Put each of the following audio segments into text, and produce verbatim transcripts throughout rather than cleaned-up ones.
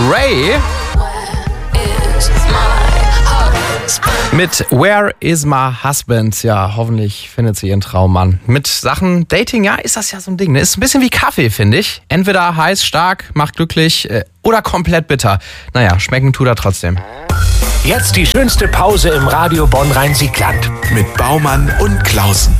Ray mit Where is my husband? Ja, hoffentlich findet sie ihren Traummann. Mit Sachen Dating, ja, ist das ja so ein Ding. Ne? Ist ein bisschen wie Kaffee, finde ich. Entweder heiß, stark, macht glücklich äh, oder komplett bitter. Naja, schmecken tut er trotzdem. Jetzt die schönste Pause im Radio Bonn-Rhein-Siegland. Mit Baumann und Klausen.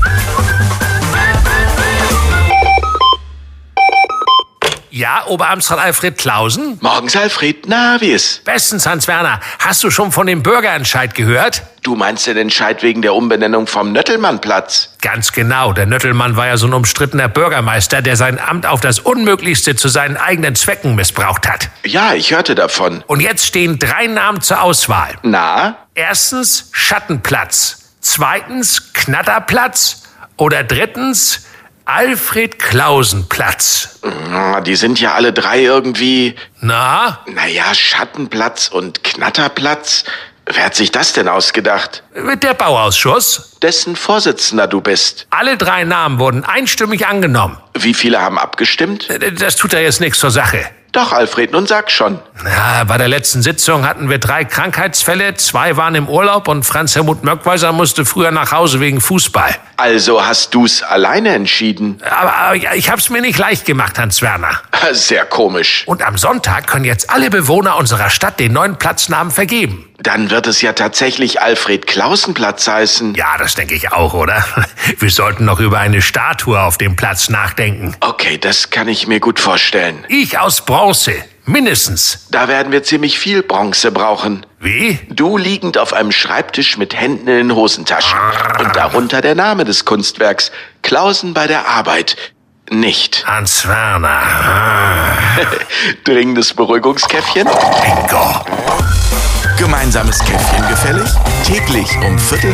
Ja, Oberamtsrat Alfred Klausen? Morgens, Alfred. Na, wie ist? Bestens, Hans-Werner. Hast du schon von dem Bürgerentscheid gehört? Du meinst den Entscheid wegen der Umbenennung vom Nöttelmann-Platz? Ganz genau. Der Nöttelmann war ja so ein umstrittener Bürgermeister, der sein Amt auf das Unmöglichste zu seinen eigenen Zwecken missbraucht hat. Ja, ich hörte davon. Und jetzt stehen drei Namen zur Auswahl. Na? Erstens Schattenplatz. Zweitens Knatterplatz. Oder drittens Alfred Klausen-Platz. Die sind ja alle drei irgendwie... Na? Naja, Schattenplatz und Knatterplatz. Wer hat sich das denn ausgedacht? Der Bauausschuss. Dessen Vorsitzender du bist. Alle drei Namen wurden einstimmig angenommen. Wie viele haben abgestimmt? Das tut ja jetzt nichts zur Sache. Doch, Alfred, nun sag schon. Ja, bei der letzten Sitzung hatten wir drei Krankheitsfälle, zwei waren im Urlaub und Franz Helmut Möckweiser musste früher nach Hause wegen Fußball. Also hast du's alleine entschieden? Aber, aber ich hab's mir nicht leicht gemacht, Hans-Werner. Sehr komisch. Und am Sonntag können jetzt alle Bewohner unserer Stadt den neuen Platznamen vergeben. Dann wird es ja tatsächlich Alfred-Klausen-Platz heißen. Ja, das denke ich auch, oder? Wir sollten noch über eine Statue auf dem Platz nachdenken. Okay, das kann ich mir gut vorstellen. Ich aus Bronze, mindestens. Da werden wir ziemlich viel Bronze brauchen. Wie? Du liegend auf einem Schreibtisch mit Händen in den Hosentaschen. Und darunter der Name des Kunstwerks. Klausen bei der Arbeit. Nicht. Hans-Werner. Dringendes Beruhigungskäffchen? Bingo. Gemeinsames Käffchen gefällig? Täglich um Viertel